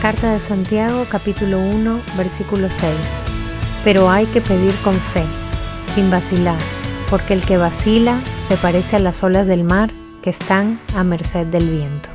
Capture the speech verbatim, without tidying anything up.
carta de Santiago, capítulo uno, versículo seis. Pero hay que pedir con fe, sin vacilar, porque el que vacila se parece a las olas del mar que están a merced del viento.